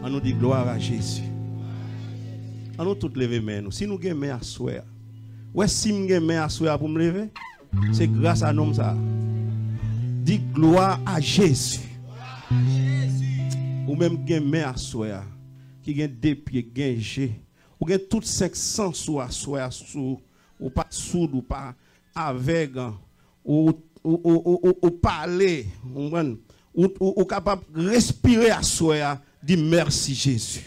On nous dit gloire à Jésus. On nous tous lever main. Si nous avons main à souhait. Ouais, si nous avons main à souhait pour me lever, c'est grâce à nous ça. Dis gloire à Jésus. Ou même gain main à souhait. Qui gain deux pieds, gain G. Ou gain toutes 500 sous à souhait sous. Ou pas sourd ou pas aveugle. Ou parler. Ou capable de respirer à souhait. Dis merci Jésus.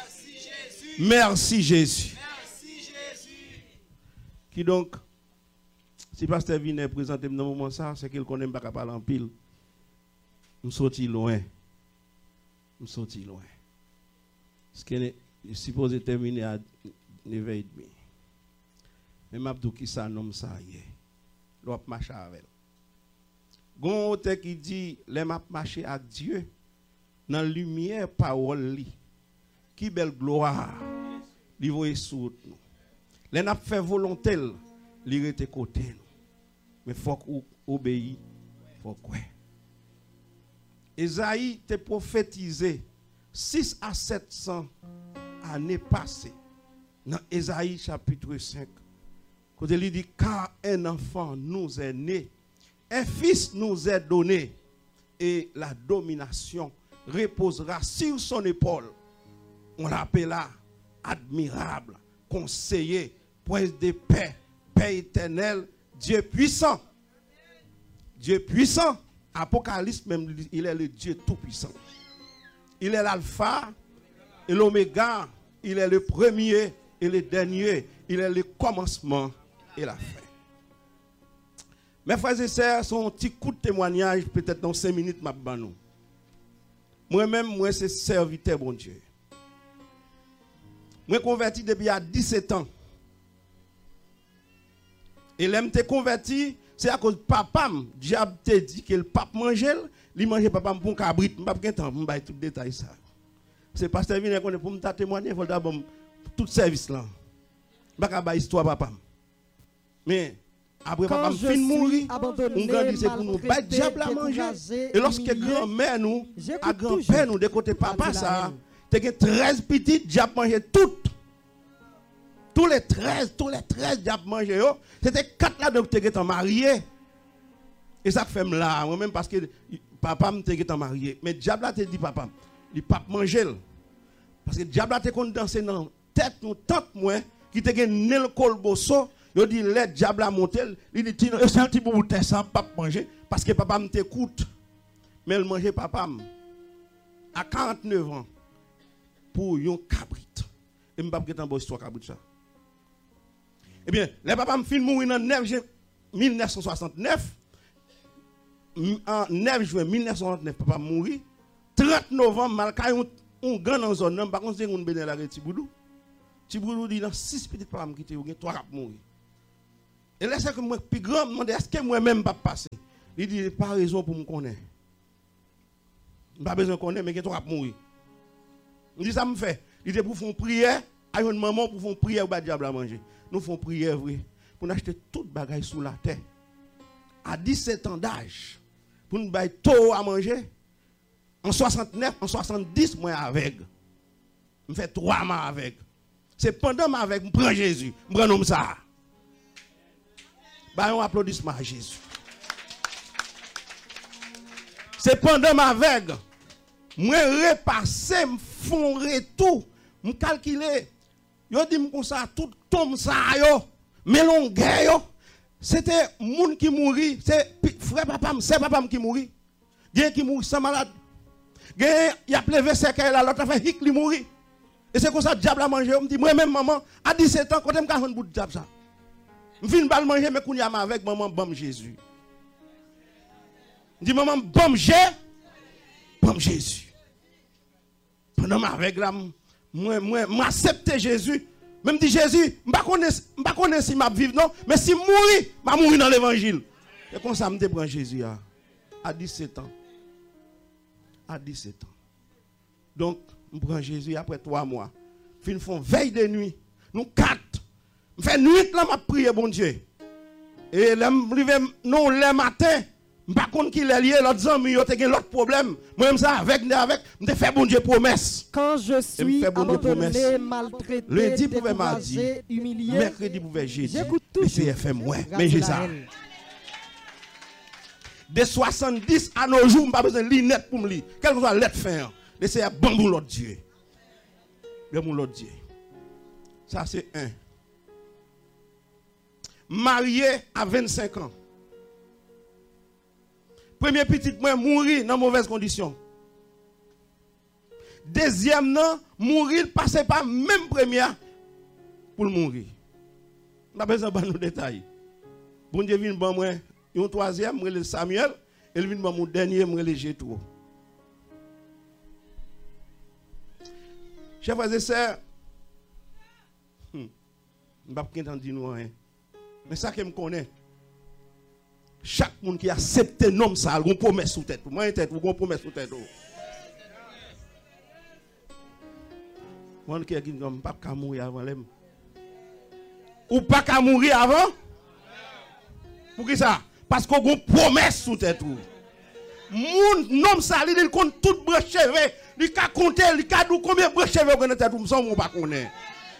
Merci Jésus. Merci Jésus. Qui donc, si pasteur vient présenter dans le moment ça, c'est qu'il connaît pas parler en pile. Je sorti loin. Je sorti loin. Ce qui est supposé terminer à 9h30. Mais je dis qui ça nomme ça hier. L'op marcher avec. Gon auteur qui dit les m'a marcher avec Dieu dans la lumière parole li. Qui belle gloire, li voye sous nous. Les n'a fait volonté, li rete côté nous. Mais faut qu'on obéit, faut quoi. Esaïe te prophétisé 6 à 700 années passées dans Esaïe chapitre 5. Quand il dit car un enfant nous est né, un fils nous est donné et la domination reposera sur son épaule. On l'appela admirable, conseiller, prince de paix, paix éternelle, Dieu puissant. Dieu puissant. Apocalypse même, il est le Dieu tout-puissant. Il est l'alpha et l'oméga. Il est le premier et le dernier. Il est le commencement et la fin. Mes frères et sœurs, son petit coup de témoignage, peut-être dans 5 minutes, moi-même, moi, c'est serviteur, bon Dieu. Moi, converti depuis à 17 ans. Et l'aime te converti, c'est à cause de papa, diable te dit que le pape mangeait, il mangeait papa pour un cabrit, je ne sais pas temps, je vais tout détail ça. C'est pasteur vient pour me témoigner, il faut d'abord tout service là. Je ne sais pas histoire papa. Mais après papa fin mourir, on grandit c'est pour nous battre diable à manger. Et lorsque grand-mère nous, à grand-père nous de côté papa ça, tu as 13 petites, diable manger toutes. Tous les 13 diables mangé. C'était 4 là donc tu étais marié. Et ça fait là, moi-même parce que papa m'était marié. Mais diable là te dit papa, il pas manger. Parce que diable là te kon danser dans tête nous tante moi qui te gen nel colboso, il dit les diable là monter, il dit c'est un petit bout de ça pas manger parce que papa m'écoute. Mais il mangeait papa à 49 ans pour un cabrit. Et m'pa pas en histoire cabrit ça. Eh bien, les papas me fin mourir en 9 1969. En 9 juin 1969, papa mourit. 30 novembre, malgré un grand dans zone, par contre, c'est un bénin la Tiboudou. Tiboudou dit dans 6 petites papas qui étaient 3 qui mourir. Et là, c'est que moi, plus grand, me demande est-ce que moi-même pas passer. Il dit, pas raison pour me connaître. Pas besoin de connaître, mais il y a 3 qui mourir. Il dit, ça me fait. Il dit, pour faire une prière, à une maman, pour faire une prière, ou diable à manger. Nous faisons prière, oui, pour acheter toute bagaille sous la terre. À 17 ans d'âge, pour nous bailler tout à manger. En 69, en 70, moi avec. Je fais 3 mois avec. C'est pendant moi avec, je prends Jésus. Je prends comme ça. Bah, un applaudissement à Jésus. C'est pendant moi avec. Moi repasser, me font retour, me calculer. Yo dit comme ça tout tombe ça yo, melongue yo. C'était moun qui mourit, c'est frère papa, c'est papa qui mourit. Gen qui mourit sans malade. Gen y a plevé cercueil là, l'autre fait hic li mourit. Et c'est comme ça diable a mangé, on me dit moi même maman à 17 ans quand me ka bout de diable ça. Me fin bal manger mais kounya avec maman bam Jésus. Dit maman bam Jésus. Pendant ma avec là moi accepter Jésus, même dit Jésus, je ne connais si je vivre non, mais si je mourir dans l'évangile. Et comme ça, je prends Jésus à 17 ans. À 17 ans. Donc, je prends Jésus après 3 mois. Nous font veille de nuit. Nous 4. Je fais nuit là, je prie, bon Dieu. Et le matin, Par contre, qu'il est lié, l'autre amis, il y a l'autre problème. Moi, ça, avec, je fais bon Dieu promesse. Quand je suis abandonné, maltraité, lundi pouvait mardi, découragé, humilié, mercredi pouvait jeudi. j'écoute toujours CFM, ouais. Radio Mais j'ai La ça. Haine. De 70 à nos jours, je n'ai pas besoin de lire net pour me lire. Quel que soit l'être fin, laissez à bon l'autre Dieu. Bon l'autre Dieu. Ça, c'est un. Marié à 25 ans. Premier petit, moi, mourir dans mauvaises conditions. Deuxième, non, mourir, passer par même première pour mourir. On n'a pas besoin de nous détails. Bon Dieu vient bon moi, un troisième, moi le Samuel, et vient bon mon dernier, moi le Jétro. Chers frères et sœurs, je ne vais pas dire nous rien. Mais ça que je connais. Chaque monde qui accepte un homme, ça a une promesse sous tête. Moi, une tête, vous avez une promesse sous tête. Moi, qui dit, je ne pas mourir avant l'homme. Ou pas qu'à mourir avant? Pour qui ça? Parce qu'on a une promesse sous tête. Mon homme, ça, il compte tout branche cheveux. Il a compté, il a dit combien de branches cheveux on a tête, on ne pas connaître.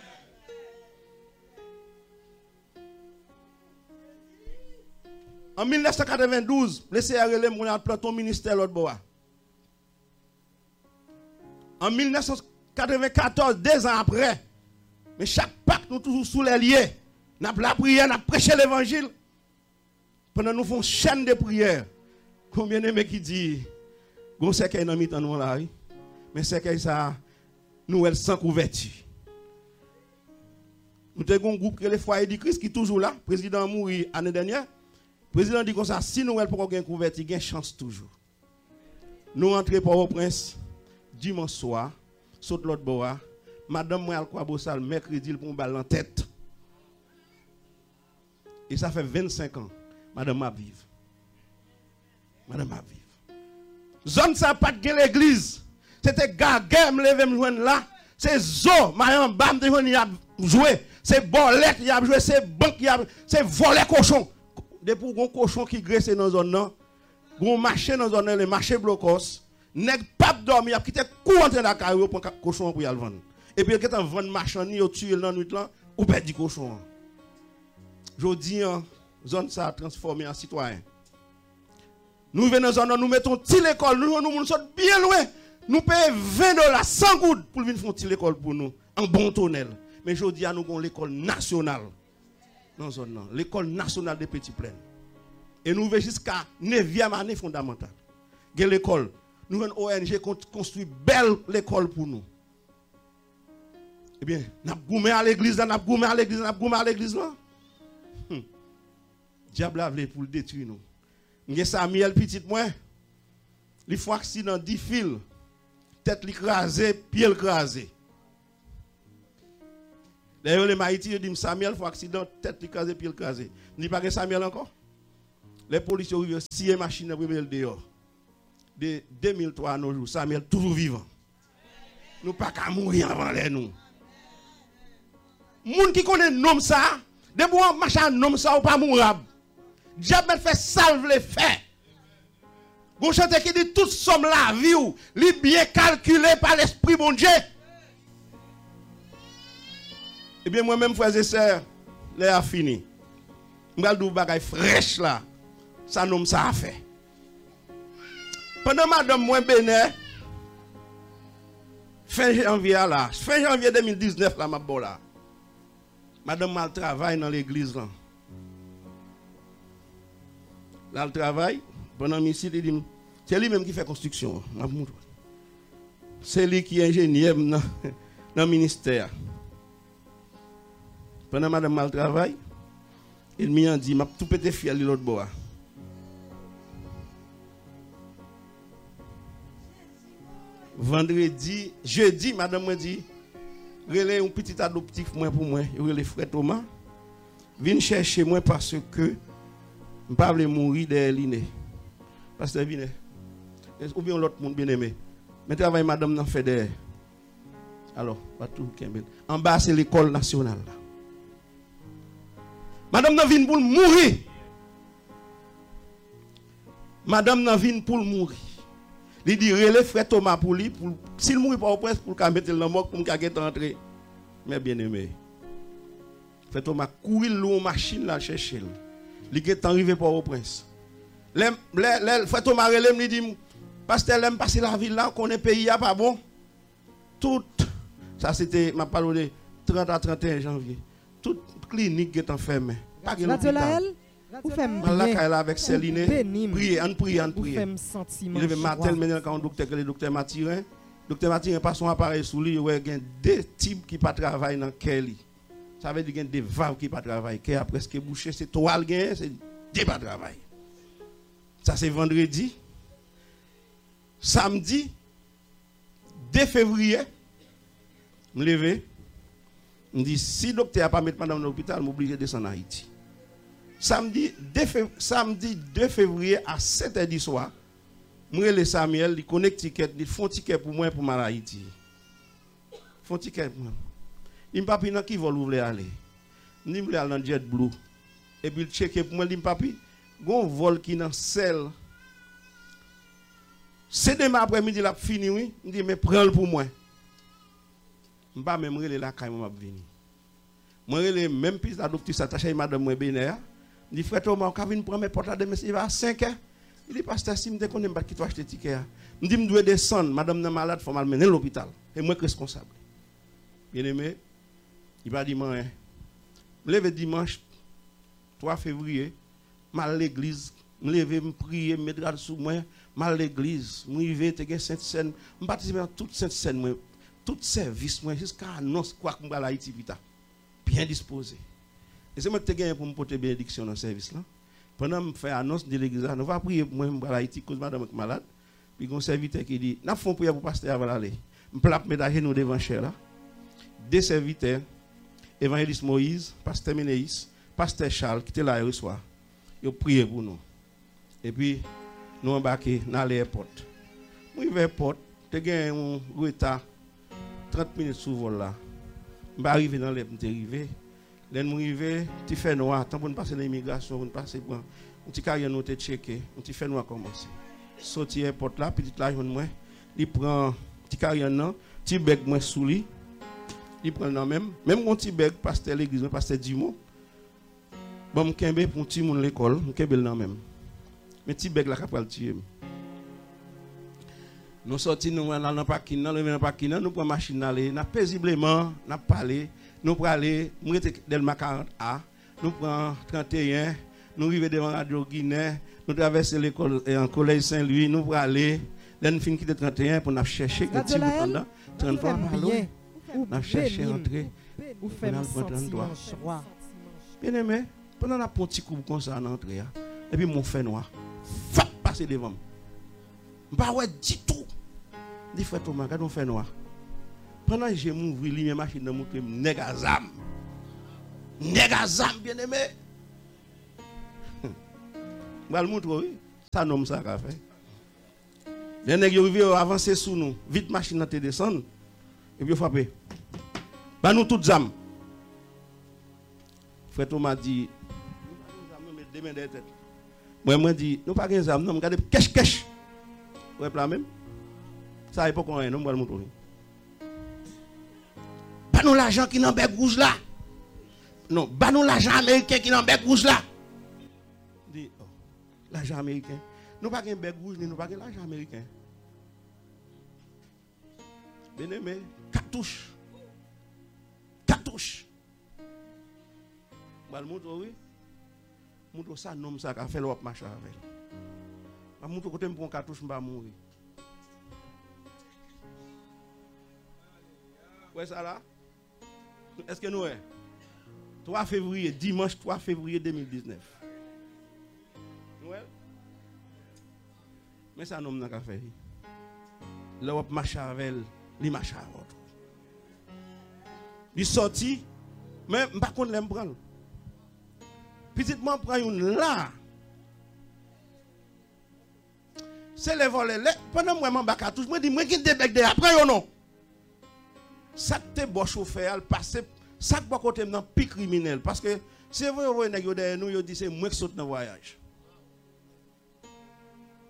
En 1992, le CRLM a planté un ministère l'autre bois. En 1994, 2 ans après, mais chaque Pâques, nous toujours sous les liés. Nous avons la prière, nous avons prêché l'évangile. Pendant nous faisons une chaîne de prière. Combien de mecs qui disent, on sait qu'il y a un mi-temps nous là, mais c'est qu'il y a nous sans couverture. Nous avons un groupe qui est le foyer du Christ qui est toujours là. Le président a mouru l'année dernière. Le président dit comme ça, si nous avons une couverture, il y a une chance toujours. Nous rentrons pour Port-au-Prince dimanche soir, saute l'autre bois. Madame moi Alcoa Bossal mercredi pour me balle en tête. Et ça fait 25 ans. Madame m'a vive. Madame m'a vive. Zone ça pas de l'église. C'était gaga me lever me joindre là. C'est zo, maman bam de joindre y a joué. C'est bolette y a joué, c'est banque y a, c'est voler cochon. Depuis un cochon qui graisse dans zone là, gon marché dans zone là, le marché blocos, nèg pas dormir, a quitté cou entrer dans carré pour cochon pour y aller vendre. Et puis quand on vend marchandise, on tue dans nuit là, ou perd cochon. Jodi zone ça transformé en citoyen. Nous venons dans zone, nous mettons petit l'école, nous sommes bien loin. Nous payons $20 100 gouttes pour venir faire une école pour nous en bon tonnel. Mais jodi nous avons l'école nationale. Dans zone l'école nationale des Petits Plaines. Et nous venons jusqu'à 9e année fondamentale. L'école, nous avons ONG construit belle l'école pour nous. Eh bien, nous avons goumé à l'église, nous avons goumé à l'église, nous avons goumé à l'église là. Diable a voulu pour le détruire nous. Nous Samuel petit moi. Il faut accident 10 fils. Tête l'écrasée, pied l'écrasé. D'ailleurs, les Maïtis disent Samuel, il faut accident, tête l'écrasée, pied l'écrasé. N'y pas que Samuel encore. Les policiers ont eu 6 machines pour le dehors. De 2003 à nos jours, Samuel toujours vivant. Nous pas qu'à mourir avant les nous. Moun qui connaît nom ça, de bon machin nom ça ou pas mourable. Diable fait salve les faits. Vous chantez qui dit toute somme la vie ou li bien calculé par l'esprit bon Dieu. Eh bien moi-même frères et sœurs, l'air fini. M'gal dou bagay fraîche là. Ça nom ça a fait. Pendant madame moi béné fin janvier là, fin janvier 2019 là m'a bon là. Madame mal travaille dans l'église là. Là le travail pendant midi il dit c'est lui même qui fait construction. C'est lui qui est ingénieur dans le ministère. Pendant madame mal travail, il m'a dit m'a tout pété fier l'autre bois. Vendredi, jeudi, madame m'a dit relais un petit adoptif moi pour moi, relais frère Thomas. Viens chercher moi parce que je ne pas mourir derrière l'inné. Parce que vine. Ou bien l'autre monde bien aimé. Mais travail madame n'a fait derrière. Alors, pas tout Kembel. En bas c'est l'école nationale. Madame n'a vine pour mourir. Madame nan vin pour mourir. Il dit relève frère Thomas pour lui pour s'il mourit pas au prince pour le mettre dans mort pour qu'il entrer. Mais bien aimé. Frère Thomas courir l'eau machine là chercher. Il est arrivé pas au prince. Frère Thomas relève lui dit pasteur l'aime passer la ville là qu'on est pays pas bon. Tout ça c'était m'a parlé de 30 à 31 janvier. Toute clinique est enfermée. Pas de l'hôpital. Vous faites là avec Céline, prier. Il avait matin maintenant quand le docteur Mathirin, passe son appareil sous lui, il y a des types qui pas travaillent dans Kelly. Ça veut dire qu'il y a des valves qui pas travaillent, qui a presque bouché, c'est toile gain, c'est des pas travail. Ça c'est vendredi. Samedi 2 février, je me lève, je me dis si le docteur n'a pas mis madame dans l'hôpital, je suis obligé de descendre en Haïti. Samedi 2 février à 7h du soir, je Samuel, il connecte ticket, il font ticket pour moi pour mal Haïti. Font ticket pour moi. Il m'a pas qui vol ouvrir aller. Il me aller dans JetBlue. Et puis il checker pour moi, il m'a pas gon vol qui dans sel. C'est demain après-midi la fini oui, il dit mais prends-le pour moi. Je pas même relé la caille m'a venir. Moi relé même puis la docteur s'attacher madame moi Bénéa. Il dit frère Thomas, on vient prendre mes portables demain il va à 5 h. Il dit pasteur si me connais pas qui toi acheter ticket. Il dit me dois descendre, madame est malade, faut mal mener à l'hôpital. Et moi responsable. Bien aimé, il va dire moi me lever dimanche 3 février, mal l'église, me lever me prier, me mettre sous moi, mal l'église, me river te gain sainte scène, me participer à toute sainte scène moi, tout service moi jusqu'à annonce quoi que m'ba Haïti vita. Bien disposé. Et c'est moi qui te pour me porter bénédiction dans le service là. Pendant que je fais annonce de l'église, nous va prier pour moi à Haïti cause madame est malade. Puis il y a un serviteur qui dit, n'a font prier pour pasteur avant d'aller. Je place médaille nous devant cher là. Deux serviteurs, évangéliste Moïse, pasteur Ménéis, pasteur Charles qui était là hier soir. Ils ont prié pour nous. Et puis nous embarqués dans l'aéroport. Nous arrivons à l'aéroport, tu as un retard 30 minutes sous vol là. Je vais arriver dans l'aéroport, Là, nous arrivons, tu fais noir, tant pour passer l'immigration, pour passer pour un petit carrière, nous te checker, un petit fait noir commencer. Sortir à porte là, petit l'argent moi, il prend petit carrière non, petit bec moi sous lui, il prend non même un petit bec pasteur l'église, pasteur Dumont. Bon, me kembe pour petit monde l'école, me kembe non même. Mais petit bec là capable tuer. Nous sortis nous dans le parking, nous prenons machine aller, n'a paisiblement, n'a parlé. Nous prenons aller, nous sommes Delma 40A, nous prenons 31, nous arrivons devant Radio Guinée, nous traversons l'école en collège Saint-Louis, nous prenons aller, nous finissons de 31 pour nous chercher que petit pendant 33 ballons, nous chercher entrer, nous prenons 33. Bien aimé, pendant la petit coup comme ça en entrée, et puis mon fait noir, passer devant. Je ne sais pas du tout. Je dis frère Thomas, regarde mon fait noir. Pendant que j'ai ouvert les machines de montrer négazam, bien aimé. Je vais le montrer, ça nomme ça qu'a fait. Les nègres arrivent à avancer sous nous, vite machine te descendre, et puis frapper. Bah nous toutes âmes. Frère Thomas dit, nous mettons des mains dans la tête. Moi dit, nous pas des âmes, nous regardons cache. Vous voyez là même? Ça n'est pas qu'on a, nous allons le montrer. Pas nous l'argent qui dans bec rouge là. Non, pas nous l'argent américain qui dans bec rouge là. Dit oh, l'argent américain. Nous pas un bec rouge ni nous pas l'argent américain. Bien aimé, cartouche. Bah le montre oui. Montre ça nomme ça qu'a fait l'op marcher avec. Bah montre côté pour cartouche m'pa mourir. Ouais ça là. Est-ce que nous est 3 février, dimanche 3 février 2019. Ouais. Mais ça nomme n'a fait. L'Europe marche avec li marche avec. Il sorti mais pas contre l'aime prendre. Petitement prend une là. C'est les volets pendant moi m'en cartouche, moi dis moi qui te bec de après yo non. Ça te bon chauffeur passer ça pas côté dans pic criminel parce que c'est vrai nèg yo derrière nous yo dit c'est moi qui saute dans voyage.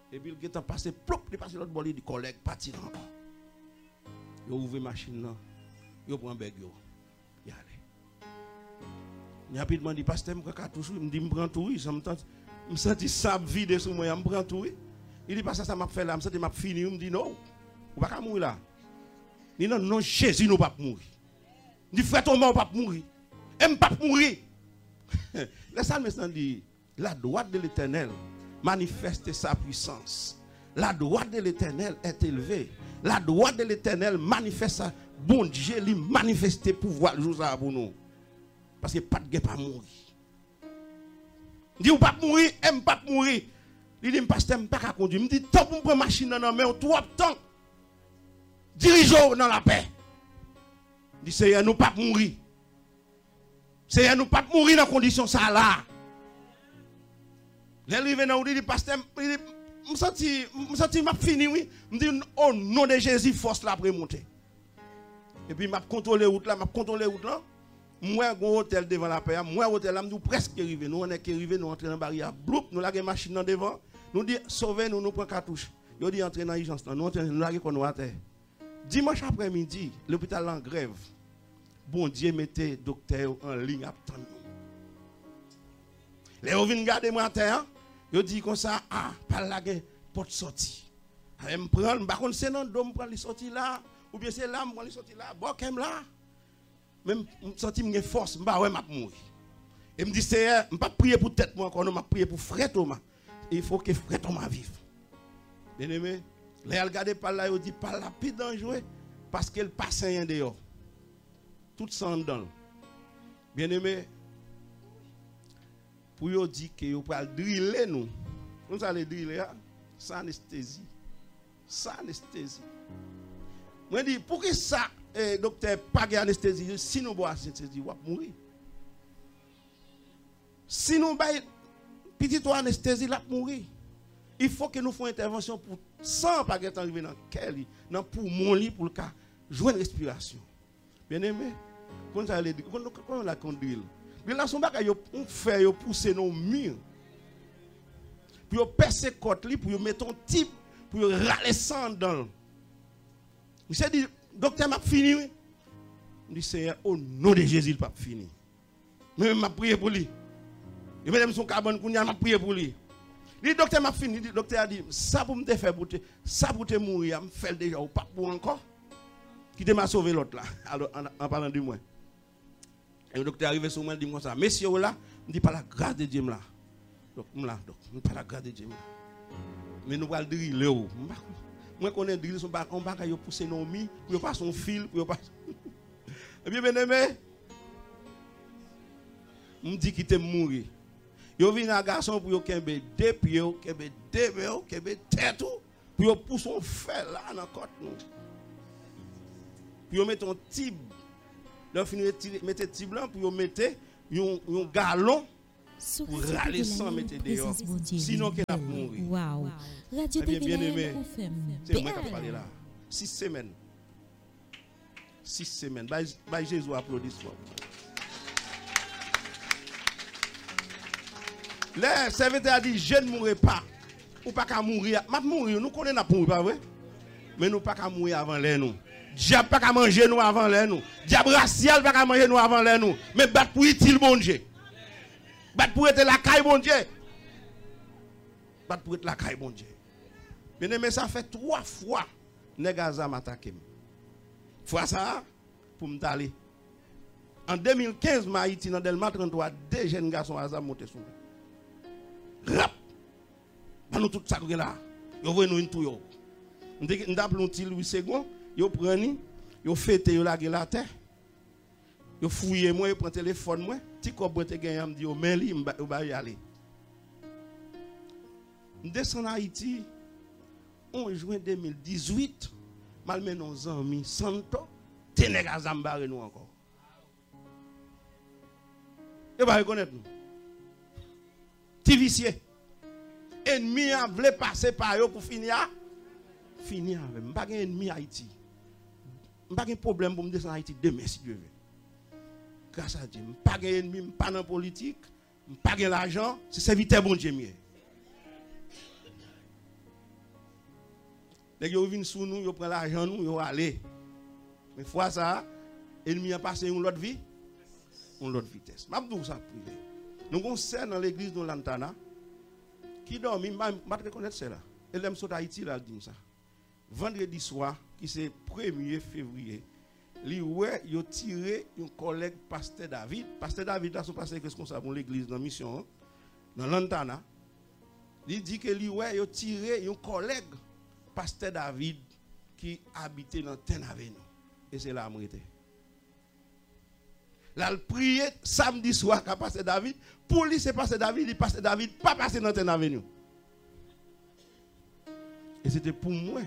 Et puis il est passé, plop, il passe l'autre bord, il dit collègue, parti là encore. Il ouvre la machine là, il prend un bag, il allait. Il rapidement dit, pasteur, je prends tout, il me dit, je prends tout, je me sens sable vide sur moi, je prends tout. Il dit, pas ça m'a fait là, je me sens m'a fini, il me dit, non, on va pas mourir là. Il dit, non, non, Jésus ne va pas mourir. Il dit, frère Thomas, on va pas mourir. Il ne va pas mourir. Le psalmiste dit, la droite de l'Éternel manifeste sa puissance. La droite de l'Éternel est élevée. La droite de l'Éternel manifeste sa bon Dieu, lui manifeste pouvoir le jour pour nous. Parce que pas de guerre pas mourir. Il dit, ou pas mourir, aime pas mourir. Il dit, pasteur, je pas conduire. Il dit, tant pour prendre machine dans la main, trop de temps. Dirigeons dans la paix. Il dit, Seigneur, nous pas mourir. Seigneur, nous pas mourir dans condition ça là. L'arrivée dans le pasteur, je me sens m'a fini oui, me dit au nom de Jésus force là pour monter. Et puis m'a contrôler route là, moi un hôtel devant la paix, moi hôtel là nous presque arrivé, nous on est arrivé, nous entrer dans barrière, bloup, nous la machine dans devant, nous dit sauver nous prend cartouche. Yo dit entrer dans l'urgence là, nous entrer nous la qu'on à terre. Dimanche après-midi, l'hôpital en grève. Bon Dieu mettez docteur en ligne à attendre. Les on vient garder moi à terre. Yo dit comme ça, ah, par la porte sortie. Je me prends, par contre c'est non dom prend les sorties là ou bien c'est là me prend les sorties là, bon kem là. Même senti me force, m'pa ouais m'a mourir. Et me dit c'est m'pa prier pour tête moi encore, non m'a prier pour frère Thomas. Il faut que frère Thomas vive. Bien-aimé, les regarder par là, il dit par là plus dangereux parce qu'elle passe rien dehors. Tout ça dedans. Bien-aimé, pour vous dire que vous pouvez driller nous. Nous allons driller sans anesthésie. Sans anesthésie. Moi je dis, pour que ça, docteur, pas d'anesthésie, si nous boit anesthésie, vous allez mourir. Si nous avons petite anesthésie, là mourir. Il faut que nous fassions une intervention pour sans pas qu'être arrivé dans quel dans poumon pour le cas jouer une respiration. Bien aimé, quand ça quand la conduire. Mais là son bagage on fait pousser nos murs. Pour percer côte li pour mettre un type pour râler sang dans. Monsieur dit docteur m'a fini. Il dit Seigneur au nom de Jésus il pas fini. Même m'a prié pour lui. Et même son carbone kounya m'a prié pour lui. Le docteur m'a fini, le docteur a dit, ça pour me faire bouter, ça pour te mourir, me fait déjà ou pas pour encore. Qui te m'a sauvé l'autre là, en parlant de moi. Et le docteur est arrivé sur moi, il dit comme ça, messieurs là, il dit pas la grâce de Dieu là. Donc, pas la grâce de Dieu là. Mais nous allons driller. Moi, qu'on est drillé, on va pousser nos mi, pour pas son fil, pour pas. Et bien, bien aimé, me dit qu'il te mourir. Yo vient un garçon pour yo kembe deux pieds, kembe deux mains, kembe tête pour yo pousser son fer là dans côte nous. Puis yo mettre un tube. Là finir mettre tube là pour yo mettre un galon pour râler sans mettre dehors. Sinon qu'elle a mourir. Waouh. Radio bien aimé. C'est moi qui parle parle là. 6 semaines. 6 semaines. By Jésus applaudissement. Le serviteur a dit, je ne mourrai pas. Ou pas qu'à mourir. Je mourir, nous connaissons pas mourir, pas vrai? Mais nous pas qu'à mourir avant les nous. Diable pas qu'à manger nous avant les nous. Diable racial pas qu'à manger nous avant les nous. Mais battre pour utile bon Dieu. Battre pour être la caille bon Dieu. Battre pour être la caille bon Dieu. Bien aimé, ça fait 3 fois Negaza m'attaquer. Fois ça, pour me d'aller. En 2015, Haïti, dans Delma 33, 2 jeunes garçons à monter sur moi. Rap. Nous tout ça là. Yo voyez nous tout yo. Nous appelons til 8 secondes, yo preni, yo fêté yo la la terre. Yo fouillé moi, yo prend téléphone moi, ti ko bote gagné me dit yo men li on va y aller. Nous descend en Haïti 11 juin 2018, malmen nos amis Santo, Ténègre Zambare nous encore. Et va reconnaître nous. Ti vicié. Ennemi a voulu passer par eux pour finir avec. Je n'ai pas d'ennemi Haïti. Je n'ai pas de problème pour me descendre en Haïti demain si Dieu veut. Grâce à Dieu. Je n'ai pas d'ennemi, je n'ai pas de politique, je n'ai pas d'argent, c'est serviteur bon Dieu. Les gens viennent sous nous, ils prennent l'argent nous, ils aller. Mais fois ça, l'ennemi a passé une autre vie, une autre vitesse. Je dis ça privé. Nous avons un dans l'église de Lantana qui dormi, je ne reconnais pas cela. Elle aime sur Haïti, là, dit ça. Vendredi soir, qui c'est 1er février, il a tiré un collègue pasteur David. Pasteur David, là, son pasteur responsable pour l'église dans la mission, dans Lantana. Il dit que il a tiré un collègue pasteur David qui habitait dans Ten Avenue. Et c'est là où il était. Là, il priait samedi soir qu'à pasteur David. Pour lui, c'est pasteur David. Il pasteur David, pas passer dans Ten Avenue. Et c'était pour moi.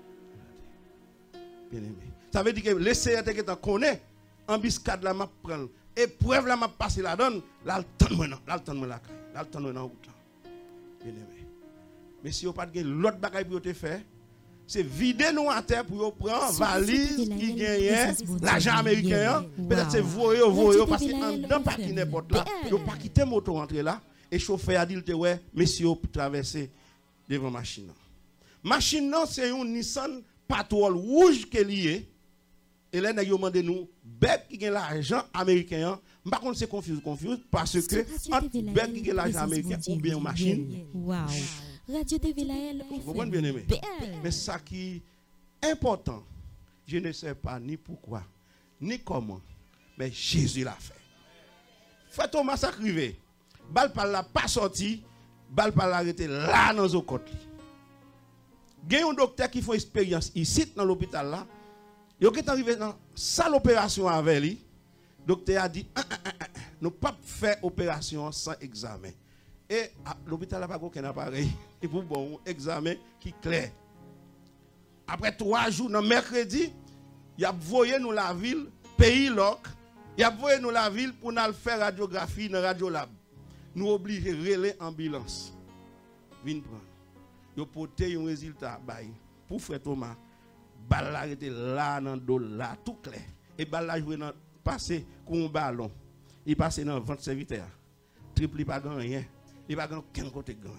Bien aimé. Ça veut dire que les seigneurs qui connaissent, embuscade là m'a prendre, épreuve là m'a passer la donne, là le temps moi là, le temps moi là, là le temps moi dans route là. Bien aimé. Mais si vous pas de l'autre bagaille pour te faire, c'est vider nous à terre pour prendre valise qui gagne l'argent américain, peut-être c'est voyer parce que en dedans pas qui n'importe là, vous pas quitter moto rentrer là et chauffeur a dit ouais, messieurs pour traverser devant machine. Machine non c'est une Nissan Patrol rouge qui est lié. Et là, nous avons demandé nous, bête qui a l'argent américain, par contre c'est confus parce que entre bête qui a l'argent américain ou bien une machine. Wow. Radio TV Lael. Vous comprenez bien aimé. Mais ça qui est important, je ne sais pas ni pourquoi, ni comment, mais Jésus l'a fait. Faites au massacre rivé. Bal par là pas sorti, bal par là arrêté là dans nos côtes. Il y a un docteur qui fait expérience ici dans l'hôpital là. Il est arrivé dans salle opération avec lui. Le docteur a dit nous pas faire opération sans examen. Et l'hôpital n'a pas aucun appareil. Et pour bon examen qui clair. Après 3 jours, dans mercredi, il a voyé nous la ville, pays loc. Il a voyé nous la ville pour nous faire radiographie dans radiolab. Nous obligés de relayer ambulance. Viens prendre. Yo porté un résultat pour frère Thomas balle là était là dans dos là tout clair et balle là joué dans passer comme un ballon il passait dans ventre serviteur triple pas rien il pas grand aucun côté grand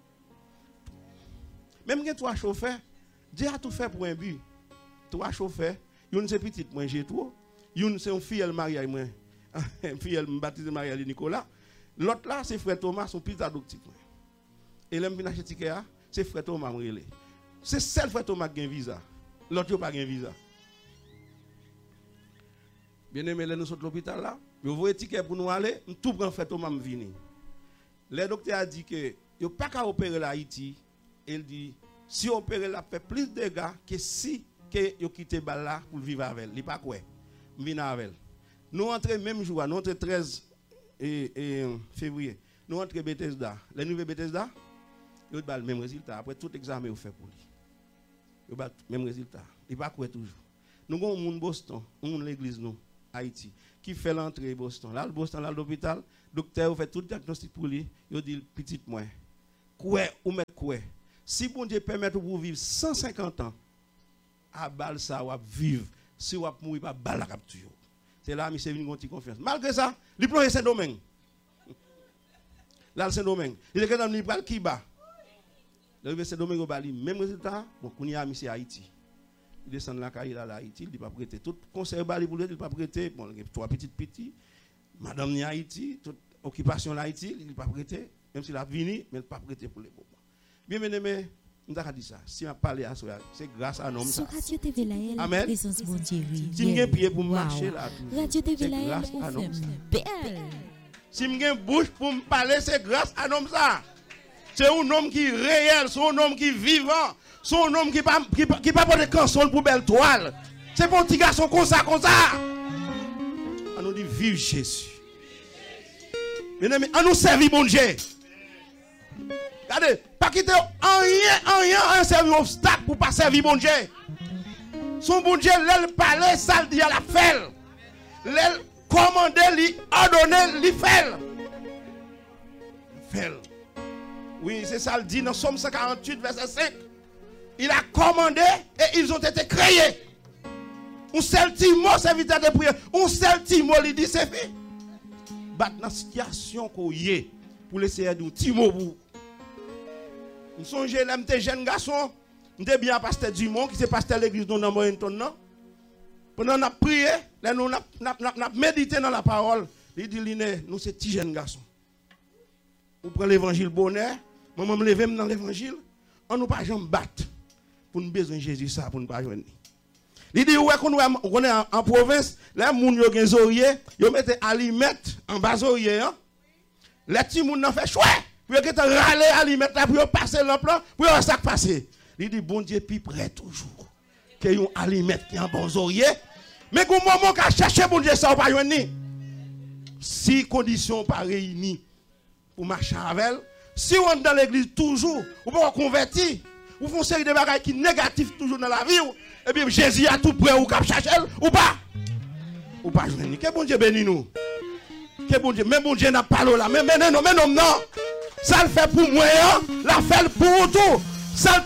même que toi chauffeur Dieu a tout fait pour un but toi chauffeur une c'est petite moi j'ai tout une c'est un fille mariage moi fille baptisé mariage Nicolas l'autre là c'est frère Thomas son petit adoptif et l'aime venir acheter ticket c'est frère Thomas m'relé. C'est seul frère Thomas qui a un visa. L'autre n'a pas un visa. Bien aimé, nous sommes à l'hôpital là. Vous voyez ticket pour nous aller, tout prend frère Thomas m'venir. Le docteur a dit que il pas qu'à opérer l'Haïti. Il dit si opérer là fait plus de dégâts que si que yo quitter balle là pour vivre avec. Il pas quoi. Venir avec. Nous entrons même jour, nous entrons 13 février. Nous entrons Bethesda. Les nouvelles Bethesda il a le même résultat. Après tout examen, il fait pour lui. Il a le même résultat. Il va quoi toujours. Nous avons un monde Boston, l'église, nous, Haïti, qui fait l'entrée Boston. Là, le Boston, là, l'hôpital, le docteur fait tout le diagnostic pour lui. Il dit, petit moi, quoi ou met quoi. Si bon Dieu permet de vous vivre 150 ans, à balle ça, ou à vivre. Si vous mourir, pas balle à capture. C'est là, monsieur, venu une confiance. Malgré ça, il plonge Saint-Domingue. Là, le Saint-Domingue. Il est dans le Kiba. Le Saint-Domingue au Bali, même résultat, bon, on y a mis Haïti. Il descend la carrière à Haïti, il ne dit pas prêter. Tout conseil Bali pour lui, il ne pas prêter. Bon, il y a 3 petits. Madame ni Haïti, toute occupation Haïti, il ne pas prêter. Même s'il a venu, mais il ne pas prêter pour les moments. Bien aimé, nous avons dit ça. Si on parle à ça, c'est grâce à un homme. Amen. Si on a pied pour marcher là, c'est grâce à un homme. Si on a une bouche pour me parler, c'est grâce à un homme ça. C'est un homme qui est réel, c'est un homme qui est vivant, c'est un homme qui n'a pas de canson pour belle toile. C'est pour un petit garçon comme ça. On nous dit vive Jésus. On nous servir bon Dieu. Regardez, pas quitter un servir obstacle pour pas servir bon Dieu. Son bon Dieu, l'elle parlait, ça le dit à la fait. L'elle commandait, lui ordonnait, lui fait. Oui, c'est ça le dit dans Somme 148, verset 5. Il a commandé et ils ont été créés. Un seul petit mot, serviteur de prière. Un seul petit mot, il dit c'est fait. Bat dans la situation qu'on y est pour laisser un petit mot pour. Nous songez, là, mes jeunes garçons, Nous bien pasteur Dumont qui c'est pasteur l'église dans Moyenton non. Pendant nous prié, nous n'a médité dans la parole, il dit nous c'est petits jeunes garçons. Vous prenez l'évangile bonheur, moi me lever dans l'évangile, on nous pas jamais battre pour nous besoin de Jésus ça pour nous pas joindre. Il dit ouais qu'on est en province, les moun yo gen oreiller, yo mette alimette en bas oreiller hein. Les petits moun nan fait chouet, pour que râler alimette là pour passer l'emploi, pour ça passer. Il dit bon Dieu puis prêt toujours. Que yon alimette qui en bon oreiller, mais qu'on moment qu'a chercher bon Dieu ça pas joindre. Si conditions pas réunies pour marcher avec elle, si on est dans l'église toujours, ou pas converti, ou font une série de bagages qui négatifs toujours dans la vie, et bien Jésus a tout prêt ou cap chercher ou pas. Ou pas joindre. Que bon Dieu bénisse nous. Que bon Dieu, mais bon Dieu n'a pas là, mais non. Ça le fait pour moi, la fait pour tout. Ça